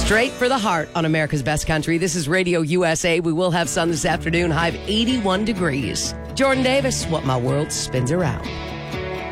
Straight for the heart on America's Best Country. This is Radio USA. We will have sun this afternoon, high of 81 degrees. Jordan Davis, What My World Spins Around.